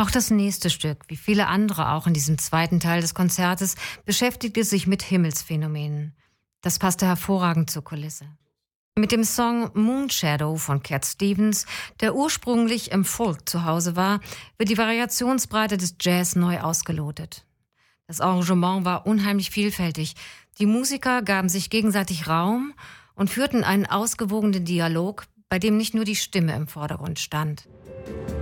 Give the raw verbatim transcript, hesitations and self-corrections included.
Auch das nächste Stück, wie viele andere auch in diesem zweiten Teil des Konzertes, beschäftigte sich mit Himmelsphänomenen. Das passte hervorragend zur Kulisse. Mit dem Song Moonshadow von Cat Stevens, der ursprünglich im Folk zu Hause war, wird die Variationsbreite des Jazz neu ausgelotet. Das Arrangement war unheimlich vielfältig. Die Musiker gaben sich gegenseitig Raum und führten einen ausgewogenen Dialog, bei dem nicht nur die Stimme im Vordergrund stand.